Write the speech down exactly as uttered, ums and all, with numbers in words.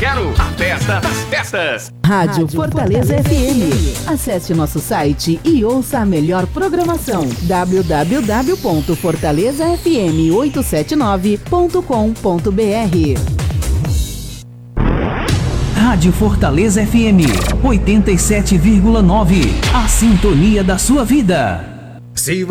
quero a festa das festas. Rádio, Rádio Fortaleza, Fortaleza F M. Acesse nosso site e ouça a melhor programação. w w w ponto fortaleza f m oito sete nove ponto com ponto b r. Rádio Fortaleza F M oitenta e sete vírgula nove. A sintonia da sua vida. Se